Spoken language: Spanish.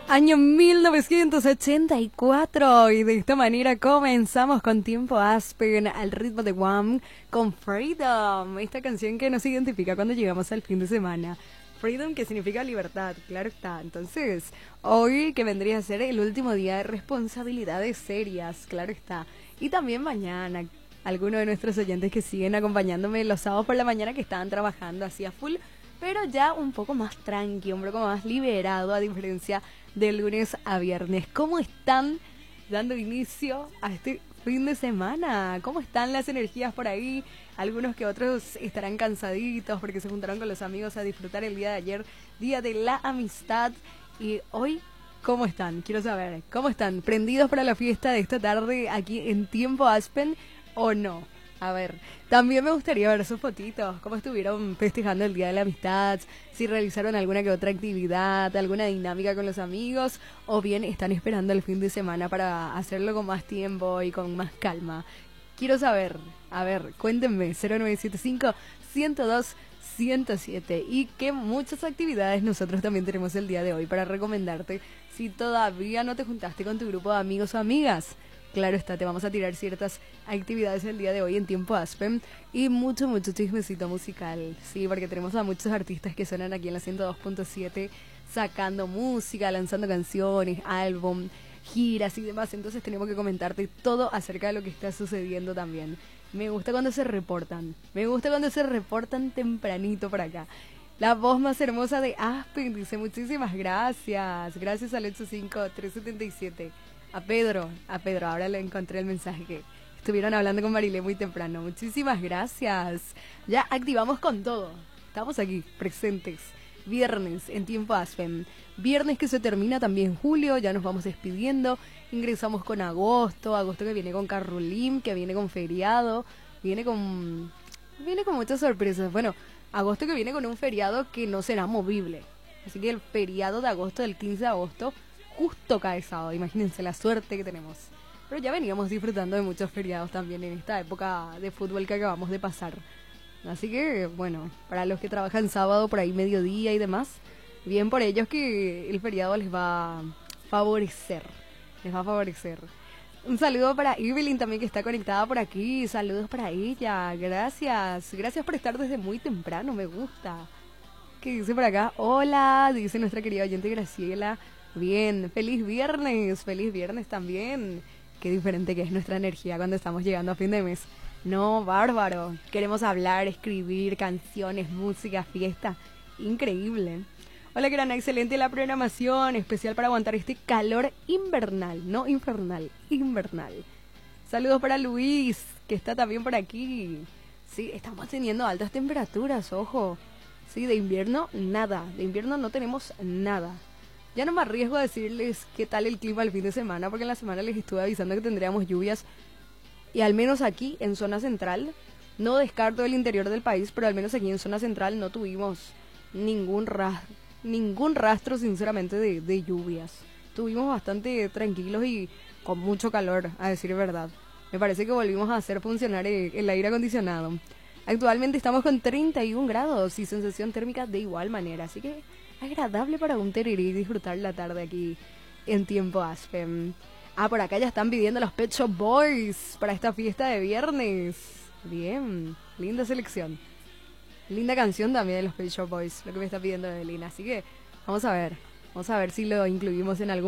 Año 1984 y de esta manera comenzamos con Tiempo Aspen al ritmo de Wham con Freedom, esta canción que nos identifica cuando llegamos al fin de semana. Freedom, que significa libertad, claro está. Entonces, hoy que vendría a ser el último día de responsabilidades serias, claro está. Y también mañana, algunos de nuestros oyentes que siguen acompañándome los sábados por la mañana que estaban trabajando así a full, pero ya un poco más tranqui, un poco más liberado, a diferencia de lunes a viernes. ¿Cómo están dando inicio a este fin de semana? ¿Cómo están las energías por ahí? Algunos que otros estarán cansaditos porque se juntaron con los amigos a disfrutar el día de ayer, Día de la Amistad. Y hoy, ¿cómo están? Quiero saber, ¿cómo están? ¿Prendidos para la fiesta de esta tarde aquí en Tiempo Aspen o no? A ver, también me gustaría ver sus fotitos, cómo estuvieron festejando el Día de la Amistad, si realizaron alguna que otra actividad, alguna dinámica con los amigos, o bien están esperando el fin de semana para hacerlo con más tiempo y con más calma. Quiero saber, a ver, cuéntenme, 0975-102-107, y que muchas actividades nosotros también tenemos el día de hoy para recomendarte si todavía no te juntaste con tu grupo de amigos o amigas. Claro está, te vamos a tirar ciertas actividades el día de hoy en Tiempo Aspen y mucho chismecito musical, sí, porque tenemos a muchos artistas que suenan aquí en la 102.7 sacando música, lanzando canciones, álbum, giras y demás, entonces tenemos que comentarte todo acerca de lo que está sucediendo también. Me gusta cuando se reportan tempranito por acá. La voz más hermosa de Aspen dice muchísimas gracias, gracias al 85377. A Pedro, ahora le encontré el mensaje que estuvieron hablando con Marilé muy temprano. Muchísimas gracias. Ya activamos con todo. Estamos aquí, presentes. Viernes en Tiempo Aspen. Viernes que se termina también julio, ya nos vamos despidiendo. Ingresamos con agosto que viene con Carolín, que viene con feriado, viene con muchas sorpresas. Bueno, agosto que viene con un feriado que no será movible. Así que el feriado de agosto, del 15 de agosto, justo cae sábado, imagínense la suerte que tenemos. Pero ya veníamos disfrutando de muchos feriados también en esta época de fútbol que acabamos de pasar. Así que, bueno, para los que trabajan sábado por ahí mediodía y demás, bien por ellos que el feriado les va a favorecer. Un saludo para Evelyn también, que está conectada por aquí. Saludos para ella. Gracias por estar desde muy temprano, me gusta. ¿Qué dice por acá? Hola, dice nuestra querida oyente Graciela. Bien, feliz viernes también. Qué diferente que es nuestra energía cuando estamos llegando a fin de mes. No, bárbaro. Queremos hablar, escribir, canciones, música, fiesta. Increíble. Hola, gran, excelente la programación, especial para aguantar este calor invernal, no infernal, invernal. Saludos para Luis, que está también por aquí. Sí, estamos teniendo altas temperaturas, ojo. Sí, de invierno nada, de invierno no tenemos nada. Ya no me arriesgo a decirles qué tal el clima el fin de semana, porque en la semana les estuve avisando que tendríamos lluvias. Y al menos aquí, en zona central, no descarto el interior del país, pero al menos aquí en zona central no tuvimos ningún rastro, sinceramente, de lluvias. Tuvimos bastante tranquilos y con mucho calor, a decir verdad. Me parece que volvimos a hacer funcionar el aire acondicionado. Actualmente estamos con 31 grados y sensación térmica de igual manera, así que agradable para un tereré y disfrutar la tarde aquí en Tiempo Aspen. Por acá ya están pidiendo los Pet Shop Boys para esta fiesta de viernes. Bien, linda selección. Linda canción también de los Pet Shop Boys, lo que me está pidiendo Evelyn. Así que vamos a ver si lo incluimos en algún